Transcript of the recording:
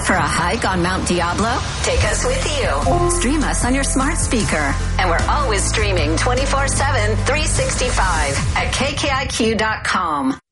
for a hike on Mount Diablo? Take us with you. Stream us on your smart speaker. And we're always streaming 24/7, 365 at kkiq.com.